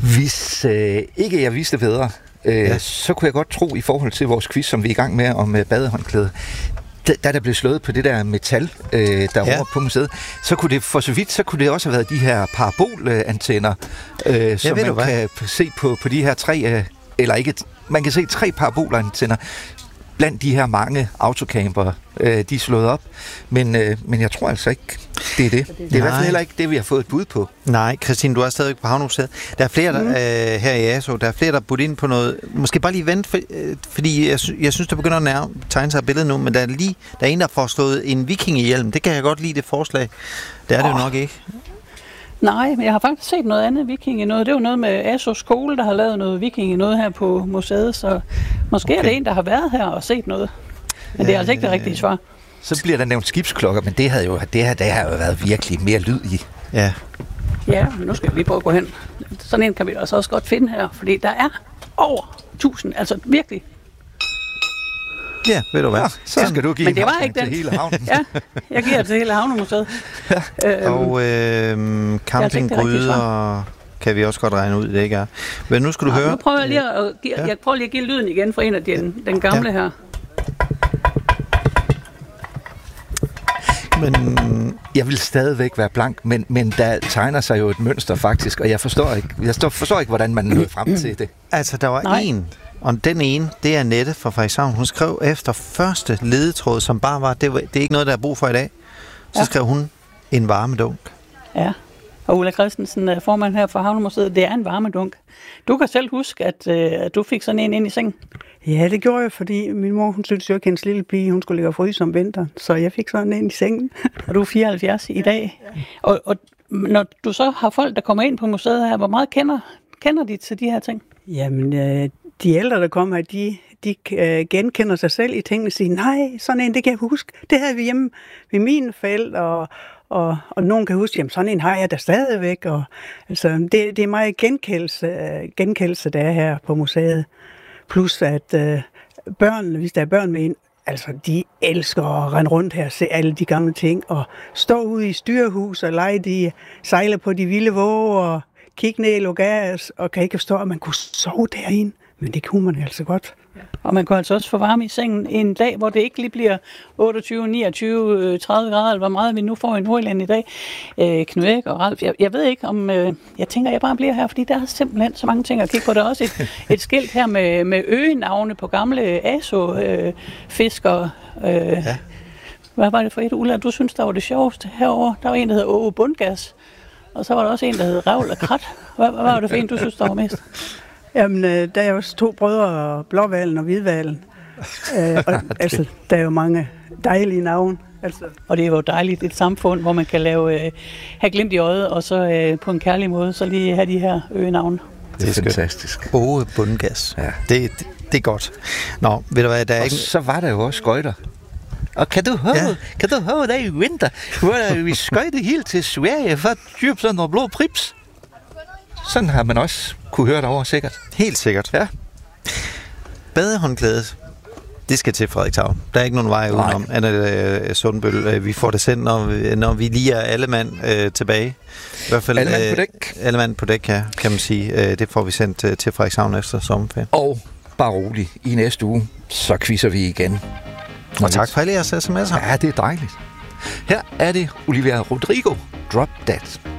Hvis ikke jeg vidste bedre, så kunne jeg godt tro i forhold til vores quiz, som vi er i gang med om badehåndklæde, da der blev slået på det der metal derovre på museet, så kunne det for så vidt, så kunne det også have været de her parabolantenner, som man kan se på de her tre, eller ikke, man kan se 3 parabolantenner blandt de her mange autocamper, de er slået op. Men jeg tror altså ikke, det er det. Det er i hvert fald heller ikke det, vi har fået et bud på. Nej, Christine, du er stadig på Havnemuseet. Der er flere her i ASO, der er flere, der er budt ind på noget. Måske bare lige vente, fordi jeg synes, der begynder at tegne sig et billede nu, men der er en, der får slået en viking i hjelm. Det kan jeg godt lide, det forslag. Det er det jo nok ikke. Nej, men jeg har faktisk set noget andet viking i noget. Det er jo noget med ASO skole, der har lavet noget viking i noget her på museet, så måske er det en, der har været her og set noget. Men det er altså ikke det rigtige svar. Så bliver der nævnt skibsklokker, men det har jo været virkelig mere lyd i. Ja. Ja, men nu skal vi lige prøve at gå hen. Sådan en kan vi også godt finde her, fordi der er over 1000, altså virkelig. Ja, ved du hvad? Så skal du give men det var ikke til hele havnen. Ja, jeg giver til hele Havnemuseet. Og campinggryder kan vi også godt regne ud, det ikke er. Men nu skal du høre. Nu prøver jeg lige jeg prøver lige at give lyden igen for en af den gamle her. Men jeg vil stadigvæk være blank, men der tegner sig jo et mønster faktisk, og jeg forstår ikke, hvordan man nåede frem til det. Altså, der var en, og den ene, det er Nette fra Frederikshavn. Hun skrev efter første ledetråd, som bare var, det er ikke noget, der er brug for i dag. Så skrev hun en varmedunk. Ja, og Ulla Christensen, formand her for Havnemuseet, det er en varmedunk. Du kan selv huske, at du fik sådan en ind i sengen. Ja, det gjorde jeg, fordi min mor, hun syntes jo ikke, hendes lille pige, hun skulle ligge og fryse om vinteren. Så jeg fik sådan en i sengen. Og du er 74 i dag. Og når du så har folk, der kommer ind på museet her, hvor meget kender de til de her ting? Jamen, de ældre, der kommer her, de genkender sig selv i tingene og siger, nej, sådan en, det kan jeg huske. Det havde vi hjemme ved mine forældre, og nogen kan huske, jamen sådan en har jeg da stadigvæk. Og, altså, det er meget genkendelse, der er her på museet. Plus at børnene, hvis der er børn med ind, altså de elsker at rende rundt her og se alle de gamle ting, og stå ude i styrehus og lege de sejler på de vilde våger, og kigge ned i Logas, og kan ikke forstå, at man kunne sove derinde. Men det kunne man altså godt. Ja. Og man kan altså også få varme i sengen en dag, hvor det ikke lige bliver 28, 29, 30 grader, eller hvor meget vi nu får i Nordjylland i dag. Knud Erik og Ralf, jeg ved ikke om... jeg tænker, jeg bare bliver her, fordi der er simpelthen så mange ting at kigge på. Der er også et skilt her med øgenavne på gamle ASO-fiskere. Hvad var det for et, Ulla, du synes, der var det sjoveste herovre? Der var en, der hed Åge Bundgas, og så var der også en, der hed Ravl og Krat. Hvad var det for en, du synes, der var mest? Jamen, der er jo 2 brødre, Blåvalen og Hvidvalen. Altså, der er jo mange dejlige navne. Altså. Og det er jo dejligt, et samfund, hvor man kan have glimt i øjet, og så på en kærlig måde, så lige have de her øgenavne. Det er fantastisk. Åge Bundgas. Ja. Det er godt. Nå, ved du hvad, der er ikke... så var der jo også skøjter. Og kan du høre det i vinter, hvor vi skøjte helt til Sverige for at købe sådan noget blå prips? Sådan har man også kunne høre derovre, sikkert. Helt sikkert. Ja. Badehåndklædet, det skal til Frederikshavn. Der er ikke nogen vej udenom. Anna Sundbøl, vi får det sendt, når vi lige er alle mand tilbage. I hvert fald, alle mand på dæk. Alle mand på dæk, ja, kan man sige. Det får vi sendt til Frederikshavn efter sommerferien. Og bare rolig, i næste uge, så quizzer vi igen. Og tak for alle jeres sms'er. Ja, det er dejligt. Her er det Olivia Rodrigo, Drop That.